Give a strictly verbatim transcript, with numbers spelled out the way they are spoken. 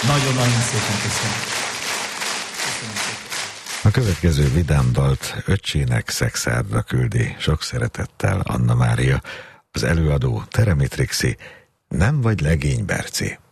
Nagyon-nagyon szépen köszönöm. A következő vidám dalt öccsének Szexárdra küldi sok szeretettel Anna Mária, az előadó Teremi Trixi, Nem vagy legény, Berci.